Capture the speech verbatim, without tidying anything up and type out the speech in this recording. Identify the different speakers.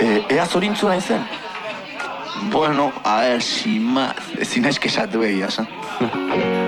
Speaker 1: E, ea zorintzu nahi zen?
Speaker 2: Bueno, a ver, sin más, ezin aizkesatu egia, esan.